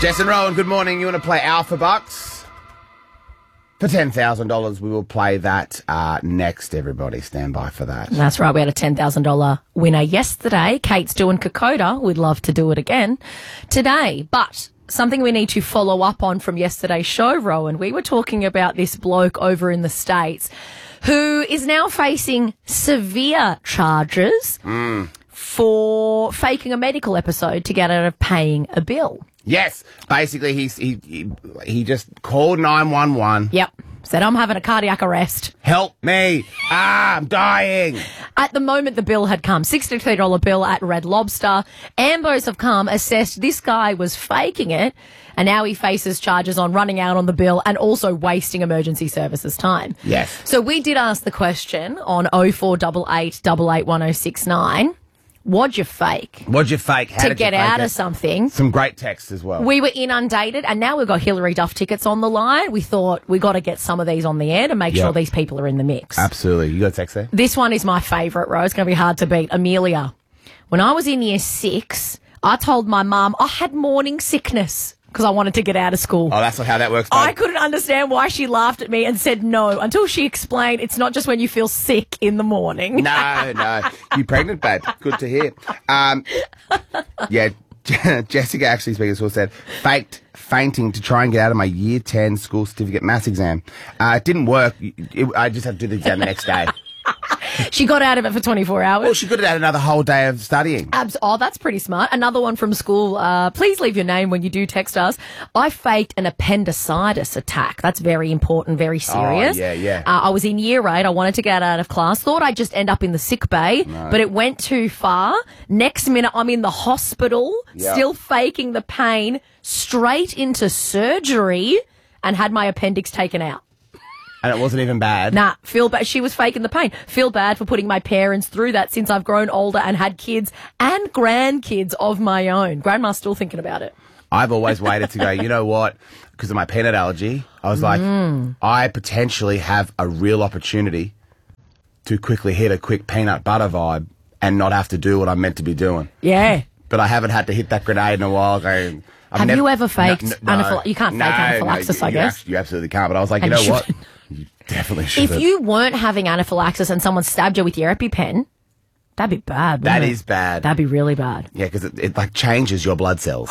Jess and Rowan, good morning. You want to play Alpha Bucks? For $10,000, we will play that next, everybody. Stand by for that. That's right. We had a $10,000 winner yesterday. Kate's doing Kokoda. We'd love to do it again today. But something we need to follow up on from yesterday's show, Rowan. We were talking about this bloke over in the States who is now facing severe charges for faking a medical episode to get out of paying a bill. Yes. Basically, he just called 911. Yep. Said, I'm having a cardiac arrest. Help me. I'm dying. At the moment, the bill had come. $63 bill at Red Lobster. Ambos have come, assessed this guy was faking it, and now he faces charges on running out on the bill and also wasting emergency services time. Yes. So we did ask the question on 0488 881069. What'd you fake? What'd you fake? How to did get you fake out it? of something. Some great texts as well. We were inundated, and now we've got Hillary Duff tickets on the line. We thought we got to get some of these on the air to make sure these people are in the mix. Absolutely. You got a text there? This one is my favourite, Ro. It's going to be hard to beat. Amelia. When I was in year 6, I told my mum I had morning sickness because I wanted to get out of school. Oh, that's not how that works. I couldn't understand why she laughed at me and said no until she explained it's not just when you feel sick in the morning. No. You pregnant, babe. Good to hear. Yeah, Jessica actually speaking to us said, faked fainting to try and get out of my year 10 school certificate maths exam. It didn't work. I just had to do the exam the next day. She got out of it for 24 hours. Well, she could have had another whole day of studying. Oh, that's pretty smart. Another one from school. Please leave your name when you do text us. I faked an appendicitis attack. That's very important, very serious. Oh, yeah. I was in year 8. I wanted to get out of class. Thought I'd just end up in the sick bay, but it went too far. Next minute, I'm in the hospital, still faking the pain, straight into surgery, and had my appendix taken out. And it wasn't even bad. Nah, feel bad. She was faking the pain. Feel bad for putting my parents through that since I've grown older and had kids and grandkids of my own. Grandma's still thinking about it. I've always waited to go, you know what? Because of my peanut allergy, I was like, I potentially have a real opportunity to quickly hit a quick peanut butter vibe and not have to do what I'm meant to be doing. Yeah. But I haven't had to hit that grenade in a while. Have you ever faked anaphylaxis? You can't fake anaphylaxis, I guess. You absolutely can't. But I was like, you know what? You definitely should. If you weren't having anaphylaxis and someone stabbed you with your EpiPen, that'd be bad. That is bad. That'd be really bad. Yeah, because it like changes your blood cells.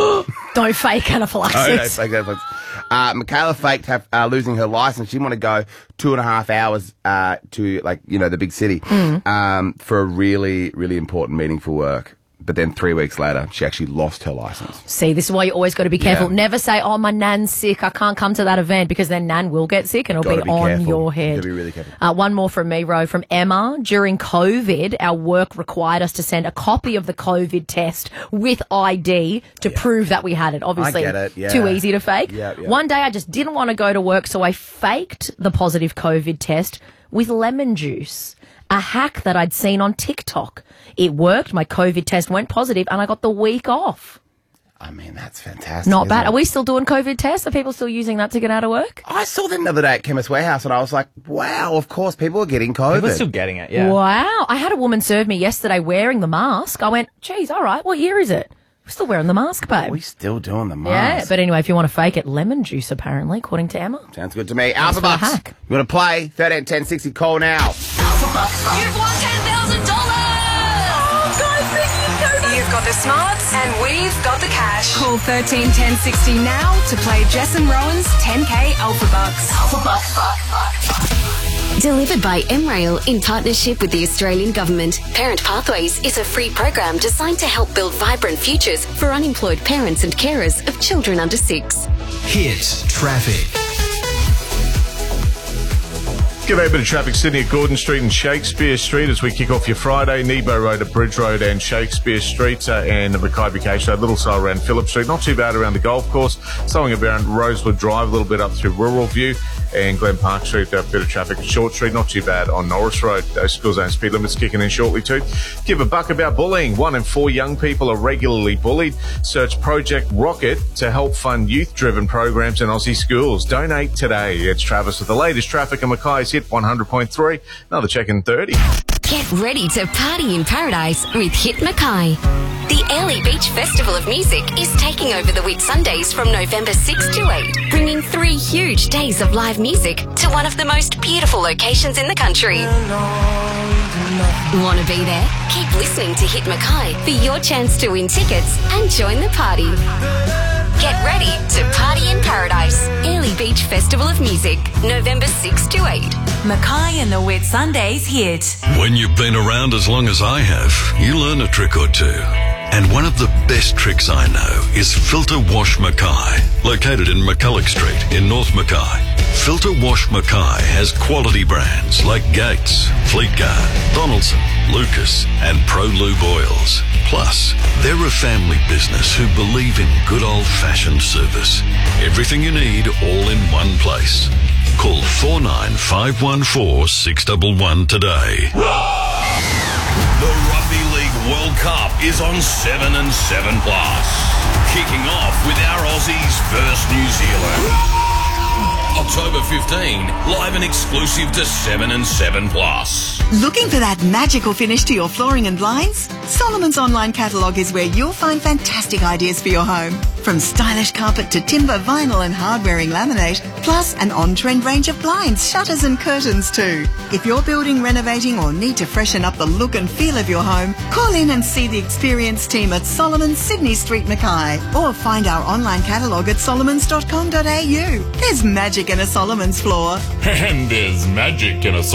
Don't fake anaphylaxis. Don't fake anaphylaxis. Michaela faked losing her license. She wanted to go 2.5 hours to the big city for a really, really important meeting for work. But then 3 weeks later, she actually lost her license. See, this is why you always got to be careful. Yeah. Never say, oh, my nan's sick, I can't come to that event, because then nan will get sick and it'll be on careful. your head. You've got to be really careful. One more from me, Ro, from Emma. During COVID, our work required us to send a copy of the COVID test with ID to prove that we had it. Obviously, I get it. Yeah. Too easy to fake. Yeah. One day I just didn't want to go to work, so I faked the positive COVID test with lemon juice. A hack that I'd seen on TikTok. It worked. My COVID test went positive and I got the week off. I mean, that's fantastic. Not bad. Are we still doing COVID tests? Are people still using that to get out of work? I saw them the other day at Chemist Warehouse and I was like, wow, of course, people are getting COVID. People are still getting it, yeah. Wow. I had a woman serve me yesterday wearing the mask. I went, geez, all right, what year is it? We're still wearing the mask, babe. Are we still doing the mask? Yeah, but anyway, if you want to fake it, lemon juice, apparently, according to Emma. Sounds good to me. Alpha Bucks. Hack. You want to play? 13 10 60, call now. Alpha Bucks. You've won $10,000. Oh, guys, You've got the smarts and we've got the cash. Call 13 10 60 now to play Jess and Rowan's 10K Alpha Bucks. Alpha Bucks. Delivered by MRail in partnership with the Australian Government. Parent Pathways is a free program designed to help build vibrant futures for unemployed parents and carers of children under 6. Hit traffic. G'day, bit of traffic sitting at Gordon Street and Shakespeare Street as we kick off your Friday. Nebo Road at Bridge Road and Shakespeare Street and Mackay Vacation Road, little slow around Phillip Street. Not too bad around the golf course. Slowing around Rosewood Drive, a little bit up through Rural View and Glen Park Street. A bit of traffic at Short Street. Not too bad on Norris Road. Those school zone speed limits kicking in shortly too. Give a buck about bullying. 1 in 4 young people are regularly bullied. Search Project Rocket to help fund youth-driven programs in Aussie schools. Donate today. It's Travis with the latest traffic and Mackay's Hit 100.3. Another check in 30. Get ready to party in paradise with Hit Mackay. The Airlie Beach Festival of Music is taking over the Whitsundays from November 6 to 8, bringing 3 huge days of live music to one of the most beautiful locations in the country. Want to be there? Keep listening to Hit Mackay for your chance to win tickets and join the party. Get ready to party in paradise. Airlie Beach Festival of Music, November 6 to 8. Mackay and the Whitsundays hit. When you've been around as long as I have, you learn a trick or two. And one of the best tricks I know is Filter Wash Mackay, located in McCulloch Street in North Mackay. Filter Wash Mackay has quality brands like Gates, Fleetguard, Donaldson, Lucas and Pro Lube Oils. Plus, they're a family business who believe in good old-fashioned service. Everything you need all in one place. Call 49514 611 today. The Rugby League World Cup is on 7 and 7 Plus. Kicking off with our Aussies versus New Zealand. October 15, live and exclusive to 7 and 7 Plus. Looking for that magical finish to your flooring and blinds? Solomon's online catalogue is where you'll find fantastic ideas for your home. From stylish carpet to timber, vinyl and hard-wearing laminate, plus an on-trend range of blinds, shutters and curtains too. If you're building, renovating or need to freshen up the look and feel of your home, call in and see the experienced team at Solomon's, Sydney Street, Mackay. Or find our online catalogue at solomons.com.au. There's magic in a Solomon's floor. And there's magic in a